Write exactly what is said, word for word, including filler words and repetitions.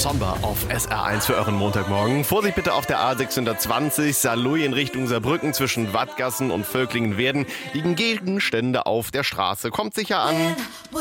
Somber auf S R eins für euren Montagmorgen. Vorsicht bitte auf der A sechshundertzwanzig, Saarlouis in Richtung Saarbrücken zwischen Wattgassen und Völklingen-Werden liegen Gegenstände auf der Straße. Kommt sicher an.